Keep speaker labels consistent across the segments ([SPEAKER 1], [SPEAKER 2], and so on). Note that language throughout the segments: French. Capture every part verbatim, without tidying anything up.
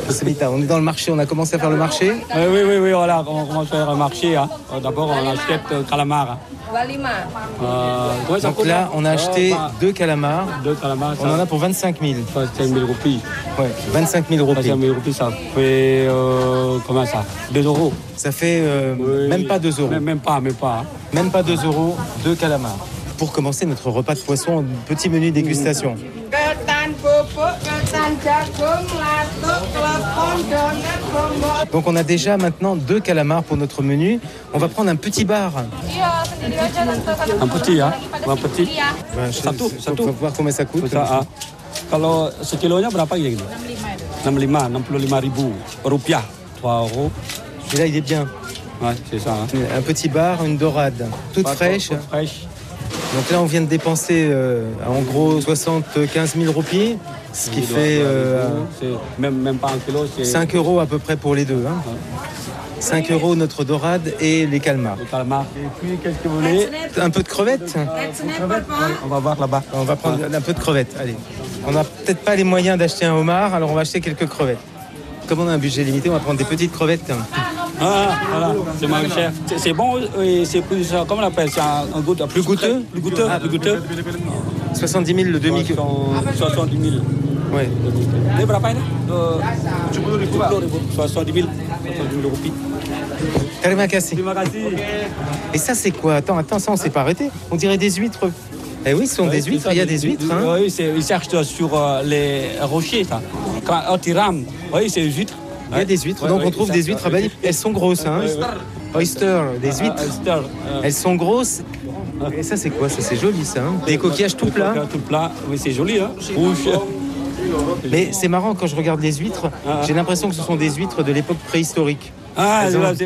[SPEAKER 1] Yosemite, on est dans le marché, on a commencé à faire le marché.
[SPEAKER 2] Oui, oui, oui, oui, voilà, on commence à faire le marché. Hein. D'abord, on achète euh, calamar. Euh,
[SPEAKER 1] Donc là, on a acheté
[SPEAKER 2] euh, bah,
[SPEAKER 1] deux calamars.
[SPEAKER 2] Deux calamars,
[SPEAKER 1] on en a pour vingt-cinq mille.
[SPEAKER 2] vingt-cinq mille roupies.
[SPEAKER 1] Ouais, vingt-cinq mille roupies.
[SPEAKER 2] vingt-cinq mille roupies, ça fait, euh, comment ça, deux euros.
[SPEAKER 1] Ça fait euh, oui. même pas deux euros.
[SPEAKER 2] Même, même pas, même pas. Hein.
[SPEAKER 1] Même pas deux euros, deux calamars. Pour commencer notre repas de poisson, petit menu dégustation. Donc on a déjà maintenant deux calamars pour notre menu. On va prendre un petit bar.
[SPEAKER 2] Un petit, hein? Un petit.
[SPEAKER 1] Ben,
[SPEAKER 2] satu,
[SPEAKER 1] je,
[SPEAKER 2] satu.
[SPEAKER 1] On va voir combien ça coûte.
[SPEAKER 2] Ça, ah. Kalau sekilonya berapa ya gitu? enam puluh lima, enam puluh lima ribu rupiah, trois euros.
[SPEAKER 1] Celui-là, il est bien.
[SPEAKER 2] Ouais, c'est ça. Hein.
[SPEAKER 1] Un petit bar, une dorade, toute
[SPEAKER 2] Pas
[SPEAKER 1] fraîche.
[SPEAKER 2] Toute fraîche.
[SPEAKER 1] Donc là, on vient de dépenser euh, en gros soixante-quinze mille roupies, ce qui fait euh,
[SPEAKER 2] même, même pas un kilo,
[SPEAKER 1] cinq euros à peu près pour les deux. Hein. Ouais. cinq euros notre dorade et les calmars.
[SPEAKER 2] Les calmars. Et puis, qu'est-ce que vous voulez?
[SPEAKER 1] Un peu de crevettes.
[SPEAKER 2] On va voir là-bas.
[SPEAKER 1] On va prendre un peu de crevettes. Allez. On n'a peut-être pas les moyens d'acheter un homard, alors on va acheter quelques crevettes. Comme on a un budget limité, on va prendre des petites crevettes.
[SPEAKER 2] Ah, voilà, c'est moins cher. C'est bon et c'est plus, comment on appelle, c'est un, un goût
[SPEAKER 1] plus goûteux.
[SPEAKER 2] Plus goûteux, ah, plus goûteux.
[SPEAKER 1] soixante-dix mille le demi.
[SPEAKER 2] soixante-dix mille.
[SPEAKER 1] Ouais.
[SPEAKER 2] Ini berapa ini? tujuh puluh ribu. soixante-dix mille roupies.
[SPEAKER 1] Terima kasih.
[SPEAKER 2] Terima kasih.
[SPEAKER 1] Et ça, c'est quoi? Attends, attends, ça, on s'est pas arrêté. On dirait des huîtres. Eh oui, ce sont ouais, des huîtres, il y a des huîtres. Hein.
[SPEAKER 2] Oui, ils cherchent sur euh, les rochers. Ça. Quand tu rames, oui, c'est des huîtres.
[SPEAKER 1] Il y a des huîtres, donc ouais, on trouve des huîtres à Bali. Elles sont grosses, hein. Oyster, des huîtres. Oyster. Elles sont grosses. Et ça, c'est quoi? Ça, c'est joli, ça. Hein. Des coquillages tout plats.
[SPEAKER 2] Tout plat, oui, c'est joli, hein. Rouge.
[SPEAKER 1] Mais c'est marrant, quand je regarde les huîtres, ah. j'ai l'impression que ce sont des huîtres de l'époque préhistorique.
[SPEAKER 2] Ah, c'est vrai.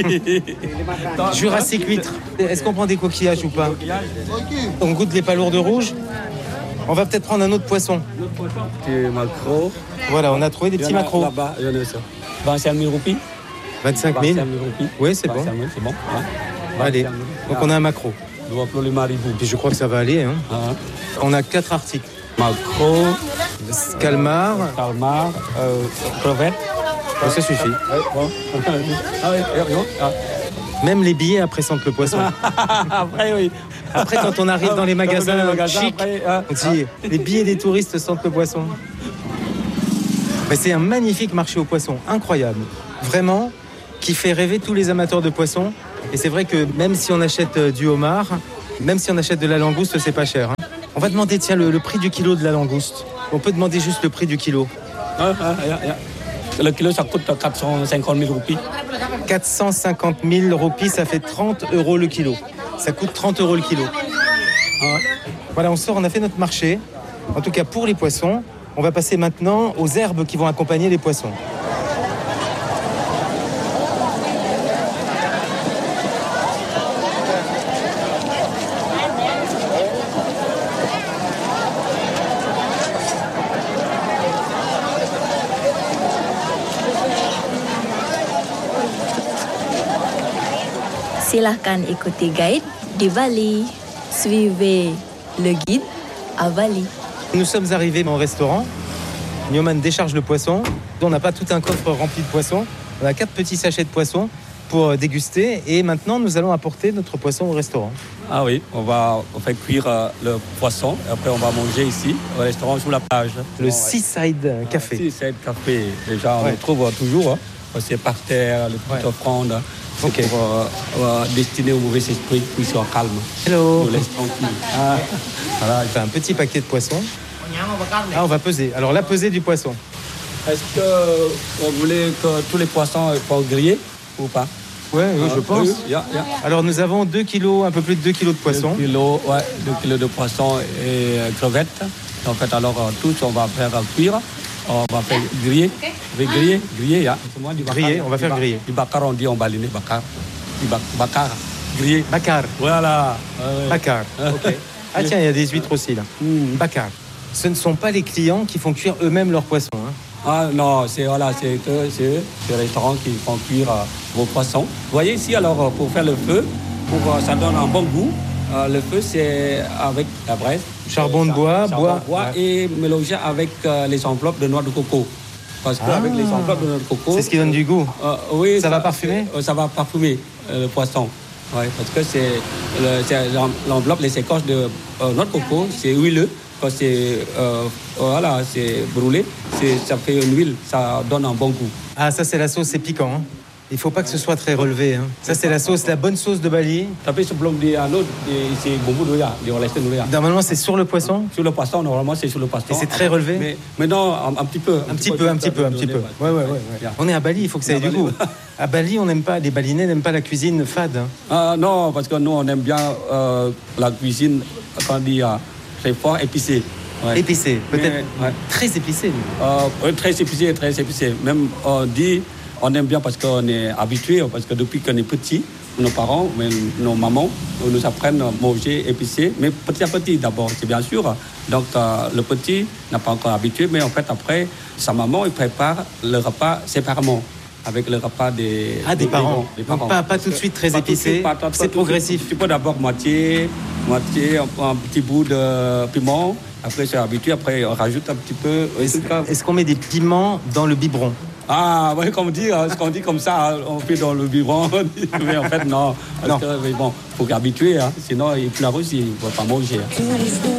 [SPEAKER 1] Jurassique huître. Est-ce qu'on prend des coquillages ou pas? On goûte les palourdes rouges. On va peut-être prendre un autre poisson.
[SPEAKER 2] Des maquereaux.
[SPEAKER 1] Voilà, on a trouvé des petits maquereaux.
[SPEAKER 2] Là-bas, il y en a ça. vingt-cinq mille roupies.
[SPEAKER 1] vingt-cinq mille. Oui, c'est bon.
[SPEAKER 2] C'est bon. Ouais.
[SPEAKER 1] Allez, donc on a un maquereau. Puis je crois que ça va aller. Hein. Ah. On a quatre articles.
[SPEAKER 2] Maquereau,
[SPEAKER 1] calmar,
[SPEAKER 2] calmar, euh, crevettes.
[SPEAKER 1] Oh, ça suffit. Même les billets après sentent le poisson.
[SPEAKER 2] Après, oui.
[SPEAKER 1] Après, quand on arrive dans les magasins, dans les magasins chic, après, hein. On dit les billets des touristes sentent le poisson. Mais c'est un magnifique marché aux poissons, incroyable. Vraiment, qui fait rêver tous les amateurs de poissons. Et c'est vrai que même si on achète du homard, même si on achète de la langouste, c'est pas cher. Hein. On va demander, tiens, le, le prix du kilo de la langouste. On peut demander juste le prix du kilo.
[SPEAKER 2] Ah, ah, ah, ah. Le kilo, ça coûte quatre cent cinquante mille roupies.
[SPEAKER 1] quatre cent cinquante mille roupies, ça fait trente euros le kilo. Ça coûte trente euros le kilo. Ah. Voilà, on sort, on a fait notre marché. En tout cas, pour les poissons, on va passer maintenant aux herbes qui vont accompagner les poissons.
[SPEAKER 3] Silahkan ikuti guide di Bali. Suivez le guide à Bali.
[SPEAKER 1] Nous sommes arrivés au restaurant. Nyoman décharge le poisson. On n'a pas tout un coffre rempli de poissons. On a quatre petits sachets de poissons pour déguster. Et maintenant, nous allons apporter notre poisson au restaurant.
[SPEAKER 2] Ah oui, on va on fait cuire euh, le poisson. Et après, on va manger ici, au restaurant sous la plage.
[SPEAKER 1] Le Seaside Café.
[SPEAKER 2] Ah, Seaside Café. Déjà, on ouais. le trouve toujours. Hein. C'est par terre, les petites ouais. offrandes. C'est okay. pour euh, euh, destiner au mauvais esprit qu'ils soient calmes.
[SPEAKER 1] Hello.
[SPEAKER 2] Nous laisse tranquille.
[SPEAKER 1] Ah. Voilà, il fait un petit paquet de poissons. Ah, on va peser. Alors, la pesée du poisson.
[SPEAKER 2] Est-ce qu'on voulait que tous les poissons soient grillés ou pas?
[SPEAKER 1] Oui, oui,
[SPEAKER 2] ah,
[SPEAKER 1] je pense.
[SPEAKER 2] Oui, yeah, yeah.
[SPEAKER 1] Alors, nous avons deux kilos, un peu plus de deux kilos de poissons.
[SPEAKER 2] deux kilos, ouais, deux kilos de poissons et euh, crevettes. En fait, alors, euh, tous, on va faire euh, cuire. On va faire griller. Okay. On va griller, griller, yeah.
[SPEAKER 1] Moi, du griller, on va faire griller.
[SPEAKER 2] Du bakar, on dit en balinais, bakar. Du bakar, griller.
[SPEAKER 1] Bakar.
[SPEAKER 2] Voilà.
[SPEAKER 1] Euh, bakar, ok. Ah tiens, il y a des huîtres aussi, là. Mm. Bakar. Ce ne sont pas les clients qui font cuire eux-mêmes leurs poissons. Hein.
[SPEAKER 2] Ah non, c'est voilà, c'est c'est les restaurants qui font cuire euh, vos poissons. Vous voyez ici, alors, pour faire le feu, pour, euh, ça donne un bon goût. Euh, le feu, c'est avec la braise.
[SPEAKER 1] Charbon de bois,
[SPEAKER 2] charbon
[SPEAKER 1] bois.
[SPEAKER 2] bois ouais. Et mélangé avec euh, les enveloppes de noix de coco. Parce qu'avec
[SPEAKER 1] Ah.
[SPEAKER 2] les enveloppes de notre coco...
[SPEAKER 1] C'est ce qui donne du goût.
[SPEAKER 2] Euh, oui,
[SPEAKER 1] Ça va parfumer
[SPEAKER 2] euh, Ça va parfumer euh, le poisson. Ouais, parce que c'est, le, c'est l'enveloppe, les écorces de euh, notre coco, c'est huileux. Quand c'est, euh, voilà, c'est brûlé, c'est, ça fait une huile, ça donne un bon goût.
[SPEAKER 1] Ah, ça c'est la sauce, c'est piquant. Hein. Il faut pas que ce soit très relevé. Hein. Ça c'est la sauce, la bonne sauce de Bali.
[SPEAKER 2] Tapi sebelum dia anu, c'est bumbu dulu ya, dioleskan dulu ya.
[SPEAKER 1] Normalement c'est sur le poisson.
[SPEAKER 2] Sur le poisson, normalement c'est sur le poisson.
[SPEAKER 1] Et c'est très relevé.
[SPEAKER 2] Mais maintenant un, un petit peu.
[SPEAKER 1] Un petit peu, un petit peu, un petit peu. Ouais, ouais, ouais. ouais. On est à Bali, il faut que ça ait du goût. À Bali, on n'aime pas, les Balinais n'aiment pas la cuisine fade. Hein.
[SPEAKER 2] Ah, non, parce que nous on aime bien euh, la cuisine, quand on dit euh, très fort, épicé.
[SPEAKER 1] Ouais. Épicé, peut-être
[SPEAKER 2] Mais, ouais.
[SPEAKER 1] très épicé.
[SPEAKER 2] Euh, très épicé, très épicé. Même on dit, on aime bien parce qu'on est habitué, parce que depuis qu'on est petit, nos parents, mais nos mamans nous apprennent à manger épicé, mais petit à petit d'abord, c'est bien sûr. Donc euh, le petit n'a pas encore habitué, mais en fait après, sa maman il prépare le repas séparément. Avec le repas des,
[SPEAKER 1] ah, des, des parents.
[SPEAKER 2] Des parents.
[SPEAKER 1] Donc pas, pas tout de suite très épicé, c'est progressif.
[SPEAKER 2] Tu peux d'abord moitié, moitié, un, un petit bout de piment, après c'est habitué, après on rajoute un petit peu.
[SPEAKER 1] Est-ce, est-ce qu'on met des piments dans le biberon?
[SPEAKER 2] Ah, oui, comme on dit, ce qu'on dit comme ça, on fait dans le biberon, mais en fait non, parce non. que mais bon, faut habituer, hein, sinon il pleure aussi, il ne va pas manger. Hein.